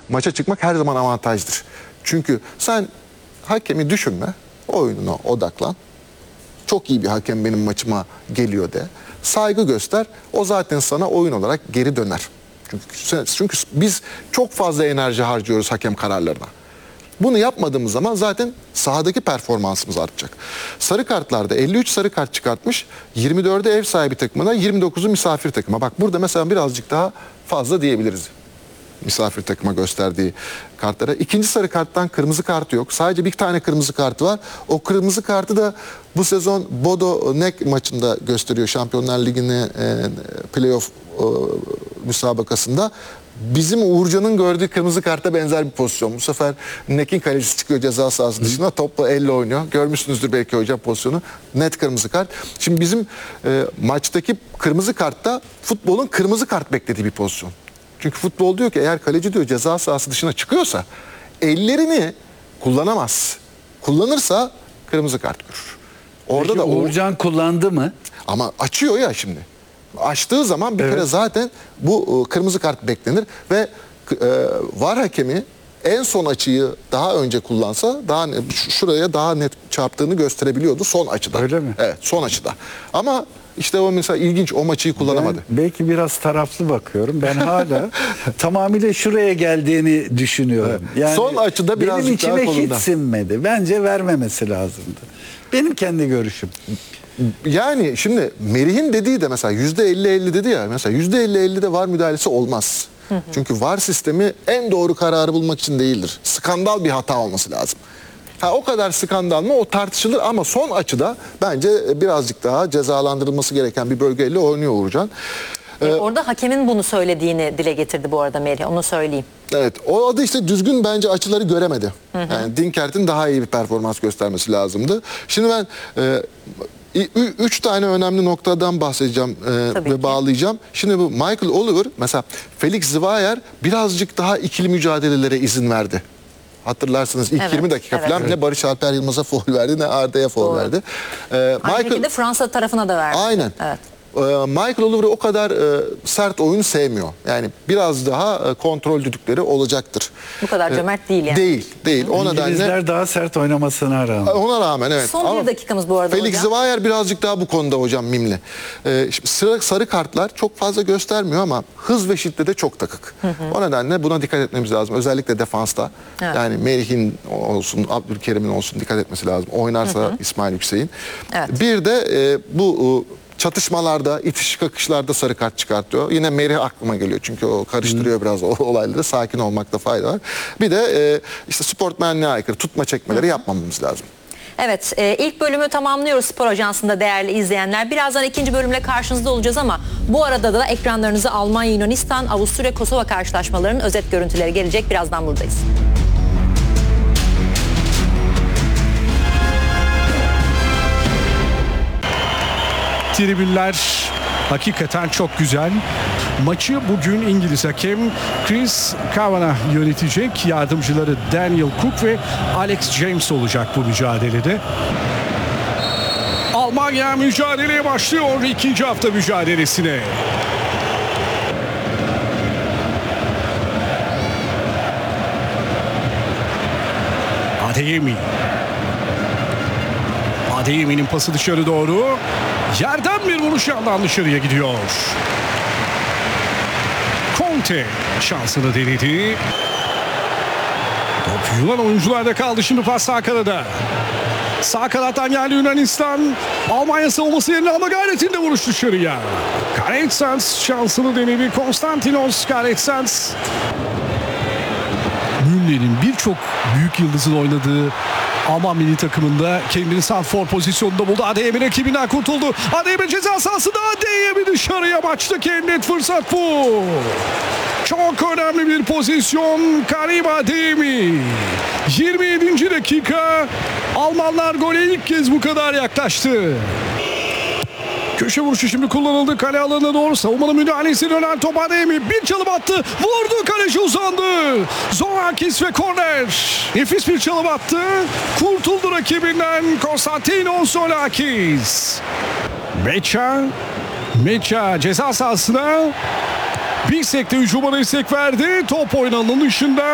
maça çıkmak her zaman avantajdır. Çünkü sen hakemi düşünme, oyununa odaklan. Çok iyi bir hakem benim maçıma geliyor de. Saygı göster. O zaten sana oyun olarak geri döner. Çünkü biz çok fazla enerji harcıyoruz hakem kararlarına. Bunu yapmadığımız zaman zaten sahadaki performansımız artacak. Sarı kartlarda 53 sarı kart çıkartmış. 24'ü ev sahibi takımına, 29'u misafir takıma. Bak burada mesela birazcık daha fazla diyebiliriz. Misafir takıma gösterdiği kartlara. İkinci sarı karttan kırmızı kartı yok. Sadece bir tane kırmızı kartı var. O kırmızı kartı da bu sezon Bodo Nek maçında gösteriyor. Şampiyonlar Ligi'ne playoff müsabakasında. Bizim Uğurcan'ın gördüğü kırmızı karta benzer bir pozisyon. Bu sefer Nek'in kalecisi çıkıyor ceza sahası dışına, topla elle oynuyor. Görmüşsünüzdür belki hocam pozisyonu. Net kırmızı kart. Şimdi bizim maçtaki kırmızı kartta futbolun kırmızı kart beklediği bir pozisyon. Çünkü futbol diyor ki eğer kaleci diyor ceza sahası dışına çıkıyorsa ellerini kullanamaz. Kullanırsa kırmızı kart görür. Orada peki, da Uğurcan kullandı mı? Ama açıyor ya şimdi. Açtığı zaman bir kere zaten bu kırmızı kart beklenir ve VAR hakemi en son açıyı daha önce kullansa daha şuraya daha net çarptığını gösterebiliyordu son açıda. Öyle mi? Evet, son açıda. Ama işte o mesela ilginç, o maçıyı kullanamadı. Ben belki biraz taraflı bakıyorum. Ben hala tamamıyla şuraya geldiğini düşünüyorum. Evet. Yani son açıda birazcık benim içime daha kolunda. hiç sinmedi. Bence vermemesi lazımdı. Benim kendi görüşüm. Yani şimdi Merih'in dediği de mesela %50-50 dedi ya, mesela %50-50'de VAR müdahalesi olmaz. Çünkü VAR sistemi en doğru kararı bulmak için değildir. Skandal bir hata olması lazım. O kadar skandal mı o tartışılır ama son açıda bence birazcık daha cezalandırılması gereken bir bölgeyle oynuyor Uğurcan. Orada hakemin bunu söylediğini dile getirdi bu arada Merih, onu söyleyeyim. Evet, o adı işte düzgün bence açıları göremedi. Yani Dinkert'in daha iyi bir performans göstermesi lazımdı. Şimdi ben 3 tane önemli noktadan bahsedeceğim ve bağlayacağım. Şimdi bu Michael Oliver mesela Felix Zweier birazcık daha ikili mücadelelere izin verdi. Hatırlarsınız ilk 20 dakika falan ne Barış Alper Yılmaz'a faul verdi ne Arda'ya faul verdi. Aynı şekilde Fransa tarafına da verdi. Aynen. Evet. Michael Oliver o kadar sert oyun sevmiyor. Yani biraz daha kontrol düdükleri olacaktır. Bu kadar cömert değil yani. Değil. O İngilizler daha sert oynamasına rağmen. Ona rağmen evet. Son bir dakikamız bu arada Felix Zweier birazcık daha bu konuda hocam mimli. Şimdi sarı kartlar çok fazla göstermiyor ama hız ve şiddete çok takık. O nedenle buna dikkat etmemiz lazım. Özellikle defansta. Evet. Yani Merih'in olsun, Abdülkerim'in olsun dikkat etmesi lazım. Oynarsa İsmail Yüksek'in. Evet. Bir de bu çatışmalarda, itiş kakışlarda sarı kart çıkartıyor. Yine Merih aklıma geliyor çünkü o karıştırıyor biraz o olayları. Sakin olmakta fayda var. Bir de işte sportmenliğe aykırı tutma çekmeleri yapmamamız lazım. Evet, ilk bölümü tamamlıyoruz Spor Ajansı'nda değerli izleyenler. Birazdan ikinci bölümle karşınızda olacağız ama bu arada da ekranlarınıza Almanya, Yunanistan, Avusturya, Kosova karşılaşmalarının özet görüntüleri gelecek. Birazdan buradayız. Tribünler hakikaten çok güzel. Maçı bugün İngiliz hakem Chris Kavanagh yönetecek. Yardımcıları Daniel Cook ve Alex James olacak bu mücadelede. Almanya mücadeleye başlıyor ikinci hafta mücadelesine. Adeyemi'nin pası dışarı doğru. Yerden bir vuruş yandan dışarıya gidiyor. Conte şansını denedi. Top Yunan oyuncularda kaldı. Şimdi pas sağ kanada. Sağ kanattan geldi Yunanistan. Almanya savunması yerine ama gayretinde vuruş dışarıya. Karetsans şansını denedi. Konstantinos Karetsans. Müller'in birçok büyük yıldızın oynadığı Alman milli takımında kendini santrfor pozisyonunda buldu. Adeyemi rakibinden kurtuldu. Adeyemi ceza sahasında, Adeyemi dışarıya, maçtaki en net fırsat bu. Çok önemli bir pozisyon. Karim Adeyemi. 27. dakika. Almanlar gole ilk kez bu kadar yaklaştı. Köşe vuruşu şimdi kullanıldı. Kale alanına doğru savunmanın müdahalesi dönen top Adeyemi. Bir çalım attı. Vurdu. Kaleci uzandı. Zorakis ve korner. Nefis bir çalım attı. Kurtuldu rakibinden Konstantinos Zorakis. Meça ceza sahasına bir sekte hücuma destek verdi. Top oynananın dışında.